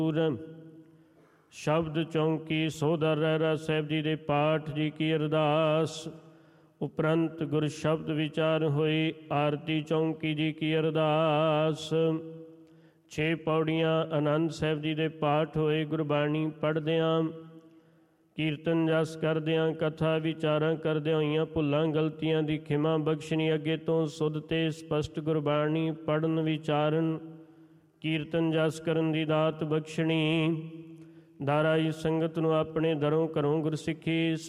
ਸ਼ਬਦ ਚੌਂਕੀ ਸੋਧਰ ਰਹਿਰਾ ਸਾਹਿਬ ਜੀ ਦੇ ਪਾਠ ਜੀ ਕੀ ਅਰਦਾਸ। ਉਪਰੰਤ ਗੁਰ ਸ਼ਬਦ ਵਿਚਾਰ ਹੋਈ ਆਰਤੀ ਚੌਂਕੀ ਜੀ ਕੀ ਅਰਦਾਸ। 6 ਪੌੜੀਆਂ ਆਨੰਦ ਸਾਹਿਬ ਜੀ ਦੇ ਪਾਠ ਹੋਏ। ਗੁਰਬਾਣੀ ਪੜ੍ਹਦਿਆਂ ਕੀਰਤਨ ਜਸ ਕਰਦਿਆਂ ਕਥਾ ਵਿਚਾਰਾਂ ਕਰਦਿਆਂ ਹੋਈਆਂ ਭੁੱਲਾਂ ਗਲਤੀਆਂ ਦੀ ਖਿਮਾ ਬਖਸ਼ਣੀ। ਅੱਗੇ ਤੋਂ ਸੁਧ ਤੇ ਸਪਸ਼ਟ ਗੁਰਬਾਣੀ ਪੜ੍ਹਨ ਵਿਚਾਰਨ ਕੀਰਤਨ ਜਸ ਕਰਨ ਦੀ ਦਾਤ ਬਖਸ਼ਣੀ। ਦਾਰਾਈ ਸੰਗਤ ਨੂੰ ਆਪਣੇ ਦਰੋਂ ਘਰੋਂ ਗੁਰਸਿੱਖੀ